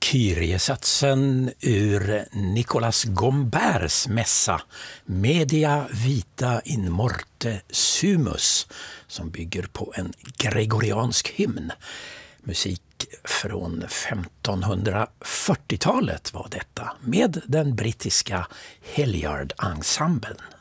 Kyriesatsen ur Nicolas Gomberts mässa Media Vita in Morte Sumus, som bygger på en gregoriansk hymn. Musik från 1540-talet var detta, med den brittiska Hilliard-ensemblen.